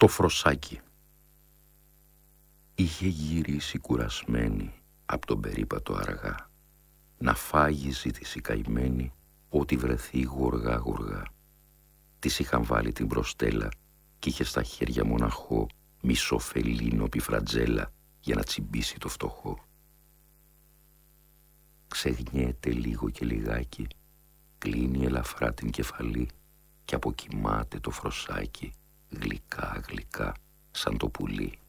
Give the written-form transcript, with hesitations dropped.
Το φροσάκι. Είχε γυρίσει κουρασμένη απ' τον περίπατο αργά, να φάγει ζήτηση καημένη ό,τι βρεθεί γοργά γοργά. Της είχαν βάλει την μπροστέλα κι είχε στα χέρια μοναχό μισοφελίνο πιφραντζέλα για να τσιμπήσει το φτωχό. Ξεγνιέται λίγο και λιγάκι, κλείνει ελαφρά την κεφαλή κι αποκοιμάται το φροσάκι γλυκά γλυκά σαν το πουλί.